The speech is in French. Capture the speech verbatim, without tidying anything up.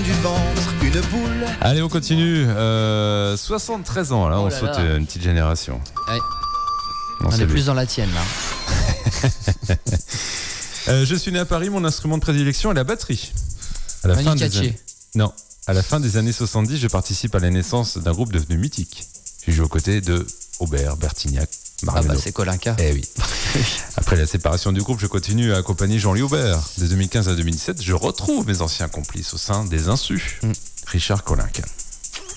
du ventre une boule. Allez, on continue. Euh, soixante-treize ans, là, Oh on là saute là. une petite génération. Ouais. Non, On c'est est lui. plus dans la tienne là. Euh, je suis né à Paris, mon instrument de prédilection est la batterie. À la Manu fin des Katché. années... Non, à la fin des années soixante-dix, je participe à la naissance d'un groupe devenu mythique. Je joue aux côtés de Aubert, Bertignac, Ah Mariano. bah c'est Kolinka. Eh oui. Après la séparation du groupe, je continue à accompagner Jean-Louis Aubert. De deux mille quinze à deux mille dix-sept, je retrouve mes anciens complices au sein des Insus. Mm. Richard Kolinka.